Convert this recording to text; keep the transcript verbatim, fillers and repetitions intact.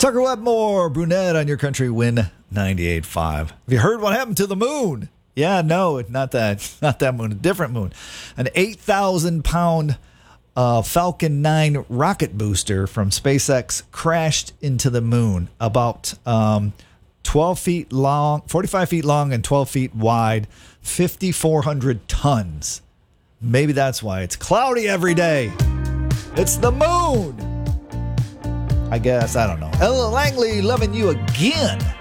Tucker Webmore, Brunette on your country win ninety-eight point five. Have you heard what happened to the moon? Yeah, no, not that, not that moon, a different moon. An eight thousand pound uh, Falcon nine rocket booster from SpaceX crashed into the moon about um, twelve feet long, forty-five feet long and twelve feet wide, five thousand four hundred tons. Maybe that's why it's cloudy every day. It's the moon. I guess, I don't know. Ella Langley loving you again.